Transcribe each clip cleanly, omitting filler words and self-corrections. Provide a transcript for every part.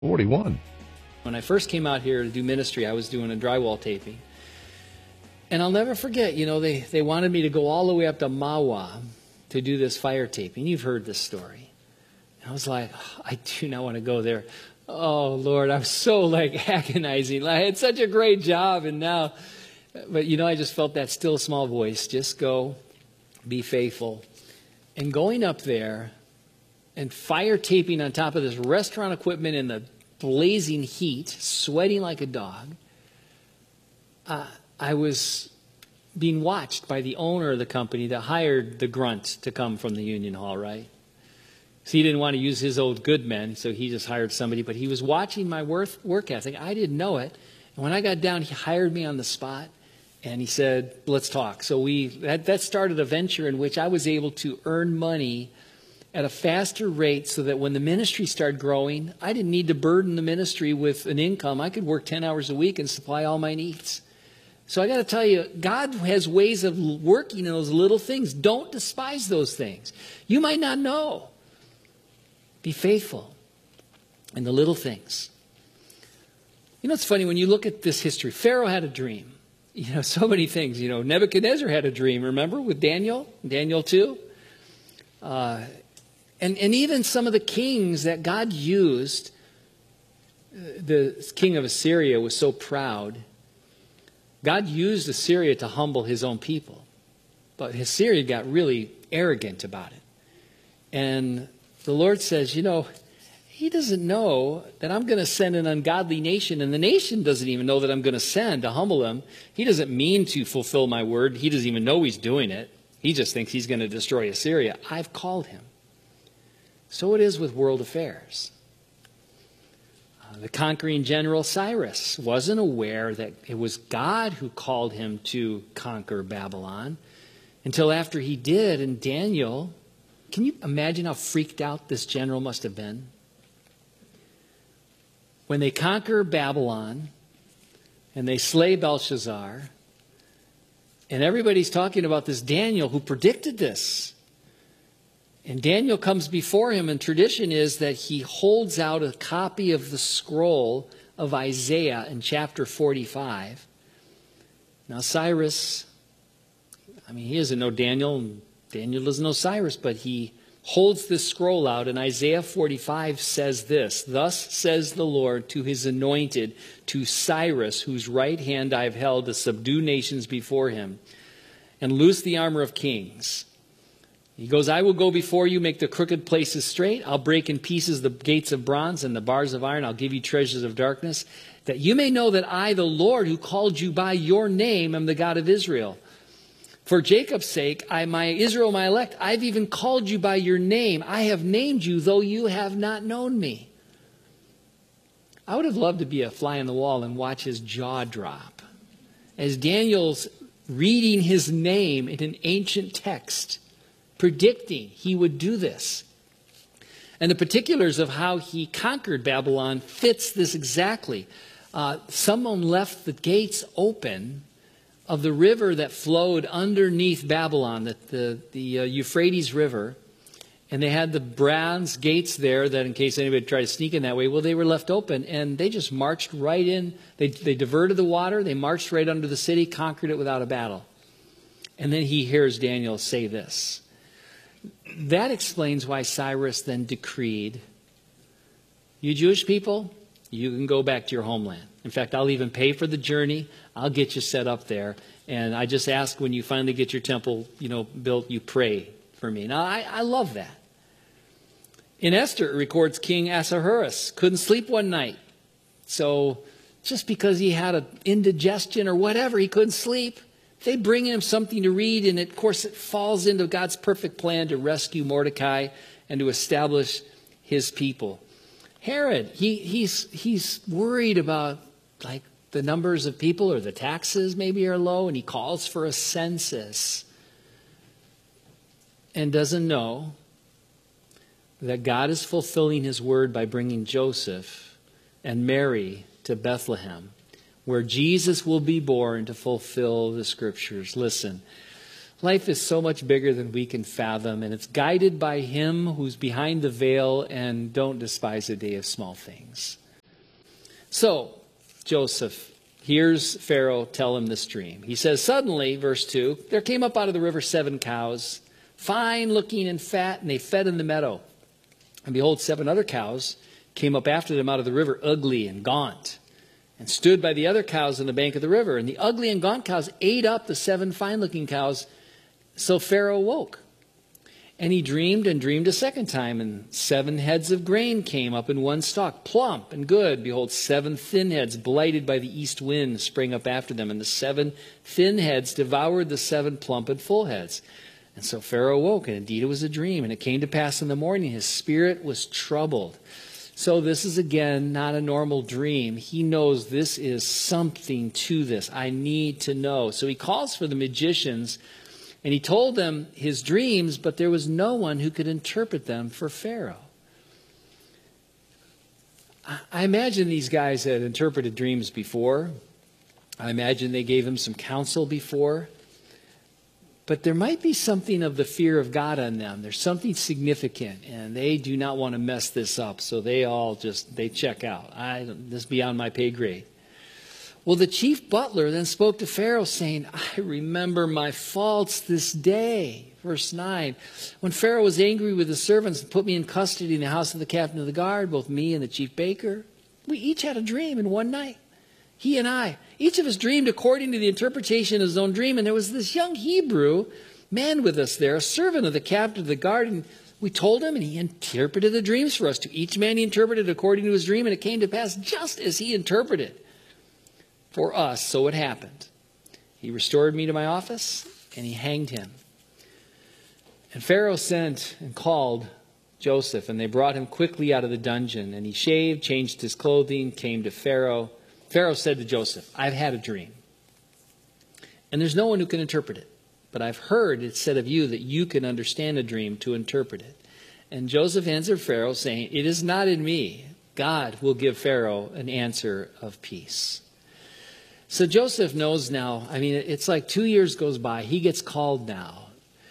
41. When I first came out here to do ministry, I was doing a drywall taping. And I'll never forget, they wanted me to go all the way up to Mawa to do this fire taping. You've heard this story. And I was like, I do not want to go there. Oh, Lord, I was so agonizing. I had such a great job and now, but I just felt that still small voice. Just go, be faithful. And going up there and fire taping on top of this restaurant equipment in the blazing heat, sweating like a dog, I was being watched by the owner of the company that hired the grunt to come from the union hall, right? So he didn't want to use his old good men, so he just hired somebody. But he was watching my work ethic. I didn't know it. And when I got down, he hired me on the spot, and he said, let's talk. So that started a venture in which I was able to earn money at a faster rate so that when the ministry started growing, I didn't need to burden the ministry with an income. I could work 10 hours a week and supply all my needs. So I got to tell you, God has ways of working in those little things. Don't despise those things. You might not know. Be faithful in the little things. It's funny when you look at this history. Pharaoh had a dream. So many things. Nebuchadnezzar had a dream, remember, with Daniel 2? And even some of the kings that God used, the king of Assyria was so proud. God used Assyria to humble his own people. But Assyria got really arrogant about it. And the Lord says, he doesn't know that I'm going to send an ungodly nation, and the nation doesn't even know that I'm going to send to humble him. He doesn't mean to fulfill my word. He doesn't even know he's doing it. He just thinks he's going to destroy Assyria. I've called him. So it is with world affairs. The conquering general Cyrus wasn't aware that it was God who called him to conquer Babylon until after he did. And Daniel, can you imagine how freaked out this general must have been? When they conquer Babylon and they slay Belshazzar, and everybody's talking about this Daniel who predicted this. And Daniel comes before him, and tradition is that he holds out a copy of the scroll of Isaiah in chapter 45. Now Cyrus, he doesn't know Daniel, and Daniel doesn't know Cyrus, but he holds this scroll out, and Isaiah 45 says this, "Thus says the Lord to his anointed, to Cyrus, whose right hand I have held to subdue nations before him, and loose the armor of kings." He goes, "I will go before you, make the crooked places straight. I'll break in pieces the gates of bronze and the bars of iron. I'll give you treasures of darkness, that you may know that I, the Lord, who called you by your name, am the God of Israel. For Jacob's sake, my Israel, my elect, I've even called you by your name. I have named you, though you have not known me." I would have loved to be a fly on the wall and watch his jaw drop as Daniel's reading his name in an ancient text, predicting he would do this. And the particulars of how he conquered Babylon fits this exactly. Someone left the gates open of the river that flowed underneath Babylon, the Euphrates River. And they had the bronze gates there that in case anybody tried to sneak in that way, well, they were left open. And they just marched right in. They diverted the water. They marched right under the city, conquered it without a battle. And then he hears Daniel say this. That explains why Cyrus then decreed, "You Jewish people, you can go back to your homeland. In fact, I'll even pay for the journey. I'll get you set up there. And I just ask when you finally get your temple, built, you pray for me." Now, I love that. In Esther, it records King Ahasuerus couldn't sleep one night. So just because he had an indigestion or whatever, he couldn't sleep. They bring him something to read, and of course it falls into God's perfect plan to rescue Mordecai and to establish his people. Herod, he's worried about the numbers of people, or the taxes maybe are low, and he calls for a census and doesn't know that God is fulfilling his word by bringing Joseph and Mary to Bethlehem, where Jesus will be born to fulfill the scriptures. Listen, life is so much bigger than we can fathom, and it's guided by him who's behind the veil, and don't despise the day of small things. So, Joseph hears Pharaoh tell him this dream. He says, suddenly, verse 2, there came up out of the river 7 cows, fine looking and fat, and they fed in the meadow. And behold, 7 other cows came up after them out of the river, ugly and gaunt, and stood by the other cows on the bank of the river. And the ugly and gaunt cows ate up the 7 fine-looking cows. So Pharaoh woke. And he dreamed and dreamed a second time, and 7 heads of grain came up in one stalk, plump and good. Behold, 7 thin heads, blighted by the east wind, sprang up after them. And the 7 thin heads devoured the 7 plump and full heads. And so Pharaoh woke, and indeed it was a dream. And it came to pass in the morning, his spirit was troubled. So this is, again, not a normal dream. He knows this is something to this. I need to know. So he calls for the magicians, and he told them his dreams, but there was no one who could interpret them for Pharaoh. I imagine these guys had interpreted dreams before. I imagine they gave him some counsel before. But there might be something of the fear of God on them. There's something significant, and they do not want to mess this up. So they check out. This is beyond my pay grade. Well, the chief butler then spoke to Pharaoh, saying, I remember my faults this day. Verse 9, when Pharaoh was angry with his servants and put me in custody in the house of the captain of the guard, both me and the chief baker, we each had a dream in one night. He and I, each of us dreamed according to the interpretation of his own dream. And there was this young Hebrew man with us there, a servant of the captain of the guard. And we told him, and he interpreted the dreams for us. To each man he interpreted according to his dream, and it came to pass just as he interpreted. For us, so it happened. He restored me to my office, and he hanged him. And Pharaoh sent and called Joseph, and they brought him quickly out of the dungeon. And he shaved, changed his clothing, came to Pharaoh. Pharaoh said to Joseph, I've had a dream, and there's no one who can interpret it. But I've heard it said of you that you can understand a dream to interpret it. And Joseph answered Pharaoh, saying, it is not in me. God will give Pharaoh an answer of peace. So Joseph knows now. I mean, it's like 2 years goes by. He gets called now.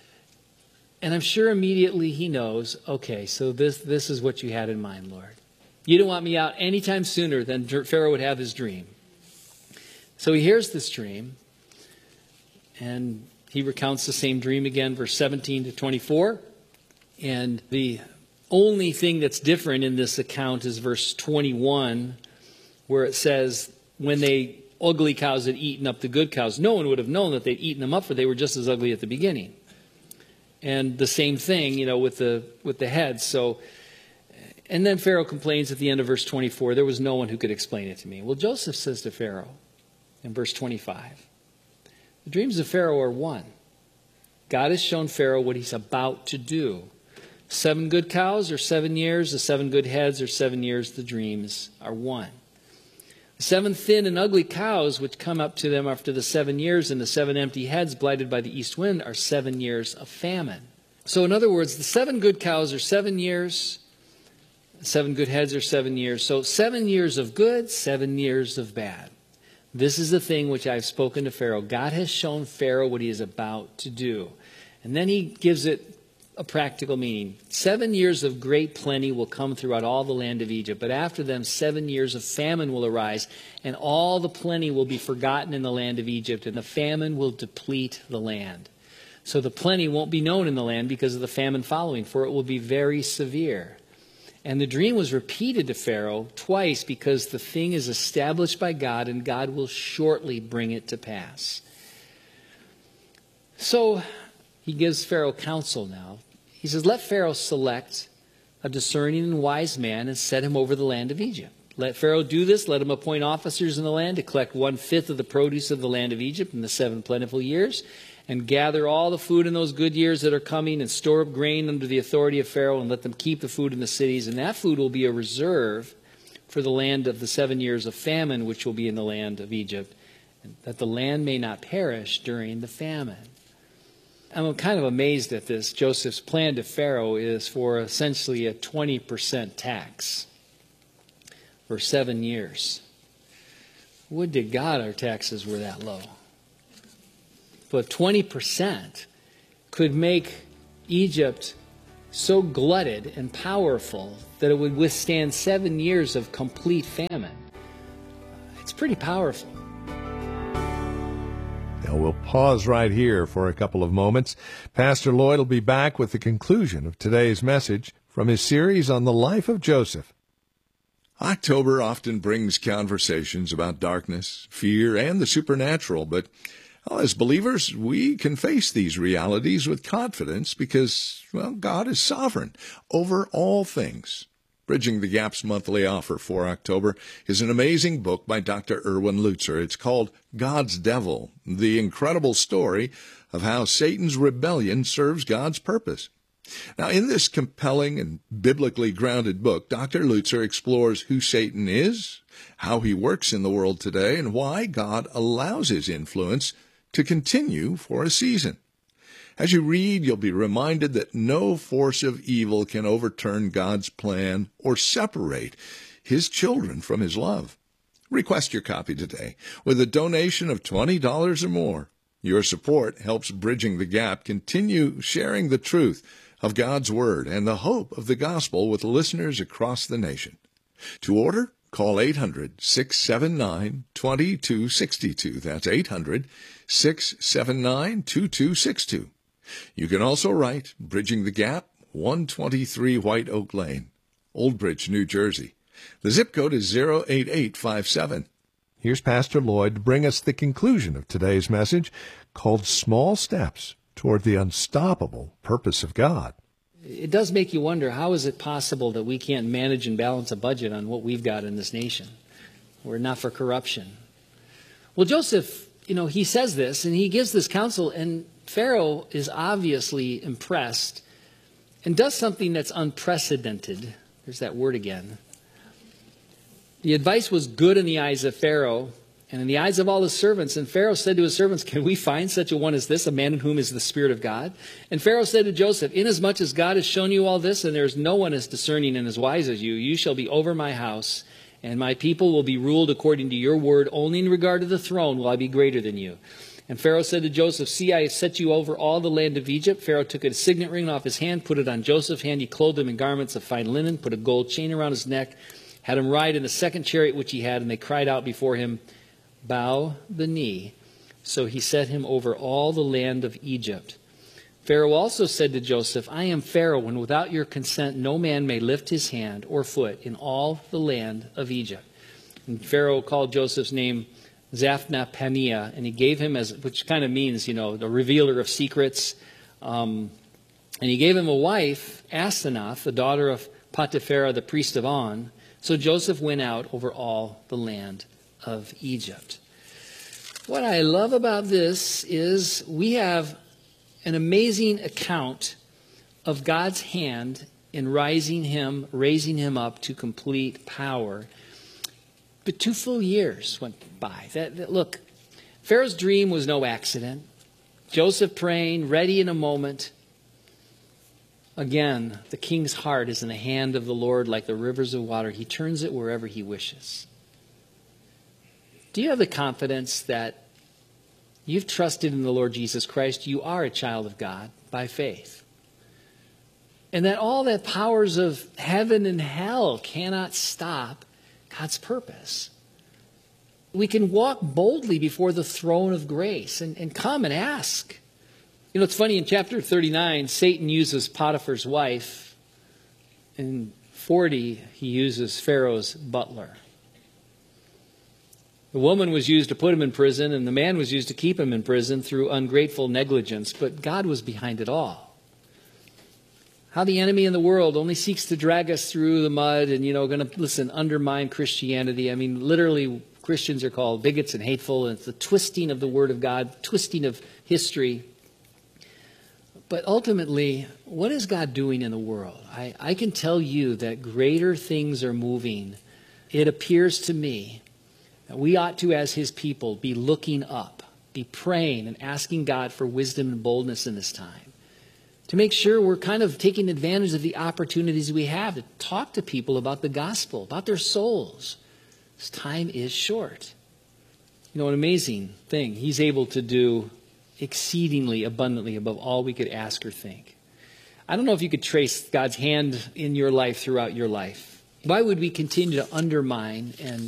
And I'm sure immediately he knows, okay, so this is what you had in mind, Lord. You don't want me out anytime sooner than Pharaoh would have his dream. So he hears this dream, and he recounts the same dream again, verse 17 to 24. And the only thing that's different in this account is verse 21, where it says, when the ugly cows had eaten up the good cows, no one would have known that they'd eaten them up, for they were just as ugly at the beginning. And the same thing, with the heads. So, and then Pharaoh complains at the end of verse 24, there was no one who could explain it to me. Well, Joseph says to Pharaoh in verse 25, the dreams of Pharaoh are one. God has shown Pharaoh what he's about to do. 7 good cows are 7 years, the 7 good heads are 7 years, the dreams are one. The 7 thin and ugly cows which come up to them after the 7 years, and the 7 empty heads blighted by the east wind are 7 years of famine. So in other words, the 7 good cows are 7 years, 7 good heads are 7 years. So 7 years of good, 7 years of bad. This is the thing which I've spoken to Pharaoh. God has shown Pharaoh what he is about to do. And then he gives it a practical meaning. 7 years of great plenty will come throughout all the land of Egypt, but after them 7 years of famine will arise, and all the plenty will be forgotten in the land of Egypt, and the famine will deplete the land. So the plenty won't be known in the land because of the famine following, for it will be very severe. And the dream was repeated to Pharaoh twice because the thing is established by God, and God will shortly bring it to pass. So he gives Pharaoh counsel now. He says, let Pharaoh select a discerning and wise man and set him over the land of Egypt. Let Pharaoh do this. Let him appoint officers in the land to collect 1/5 of the produce of the land of Egypt in the 7 plentiful years, and gather all the food in those good years that are coming, and store up grain under the authority of Pharaoh, and let them keep the food in the cities. And that food will be a reserve for the land of the 7 years of famine, which will be in the land of Egypt, that the land may not perish during the famine. I'm kind of amazed at this. Joseph's plan to Pharaoh is for essentially a 20% tax for 7 years. Would to God our taxes were that low. But 20% could make Egypt so glutted and powerful that it would withstand 7 years of complete famine. pretty powerful. Now we'll pause right here for a couple of moments. Pastor Lloyd will be back with the conclusion of today's message from his series on the life of Joseph. October often brings conversations about darkness, fear, and the supernatural, but as believers, we can face these realities with confidence because, God is sovereign over all things. Bridging the Gap's monthly offer for October is an amazing book by Dr. Erwin Lutzer. It's called God's Devil, the incredible story of how Satan's rebellion serves God's purpose. Now, in this compelling and biblically grounded book, Dr. Lutzer explores who Satan is, how he works in the world today, and why God allows his influence to continue for a season. As you read, you'll be reminded that no force of evil can overturn God's plan or separate his children from his love. Request your copy today with a donation of $20 or more. Your support helps Bridging the Gap continue sharing the truth of God's Word and the hope of the gospel with listeners across the nation. To order, call 800-679-2262. That's 800-679-2262. You can also write Bridging the Gap, 123 White Oak Lane, Old Bridge, New Jersey. The zip code is 08857. Here's Pastor Lloyd to bring us the conclusion of today's message called Small Steps Toward the Unstoppable Purpose of God. It does make you wonder, how is it possible that we can't manage and balance a budget on what we've got in this nation? We're not for corruption. Well, Joseph, he says this, and he gives this counsel, and Pharaoh is obviously impressed and does something that's unprecedented. There's that word again. The advice was good in the eyes of Pharaoh and in the eyes of all his servants. And Pharaoh said to his servants, "Can we find such a one as this, a man in whom is the Spirit of God?" And Pharaoh said to Joseph, "Inasmuch as God has shown you all this, and there is no one as discerning and as wise as you, you shall be over my house, and my people will be ruled according to your word. Only in regard to the throne will I be greater than you." And Pharaoh said to Joseph, "See, I have set you over all the land of Egypt." Pharaoh took a signet ring off his hand, put it on Joseph's hand. He clothed him in garments of fine linen, put a gold chain around his neck, had him ride in the second chariot which he had, and they cried out before him, "Bow the knee." So he set him over all the land of Egypt. Pharaoh also said to Joseph, "I am Pharaoh, and without your consent no man may lift his hand or foot in all the land of Egypt." And Pharaoh called Joseph's name Zaphnath-Paneah, and he gave him, which kind of means, the revealer of secrets. And he gave him a wife, Asenath, the daughter of Potipharah, the priest of On. So Joseph went out over all the land of Egypt. What I love about this is we have an amazing account of God's hand in raising him up to complete power. But 2 full years went by. Look, Pharaoh's dream was no accident. Joseph praying, ready in a moment. Again, the king's heart is in the hand of the Lord like the rivers of water. He turns it wherever he wishes. Do you have the confidence that you've trusted in the Lord Jesus Christ? You are a child of God by faith. And that all the powers of heaven and hell cannot stop God's purpose. We can walk boldly before the throne of grace and come and ask. It's funny, in chapter 39, Satan uses Potiphar's wife. In 40, he uses Pharaoh's butler. The woman was used to put him in prison, and the man was used to keep him in prison through ungrateful negligence. But God was behind it all. How the enemy in the world only seeks to drag us through the mud and, undermine Christianity. Literally, Christians are called bigots and hateful, and it's the twisting of the Word of God, twisting of history. But ultimately, what is God doing in the world? I can tell you that greater things are moving. It appears to me that we ought to, as His people, be looking up, be praying and asking God for wisdom and boldness in this time, to make sure we're kind of taking advantage of the opportunities we have to talk to people about the gospel, about their souls. This time is short. An amazing thing. He's able to do exceedingly abundantly above all we could ask or think. I don't know if you could trace God's hand in your life throughout your life. Why would we continue to undermine and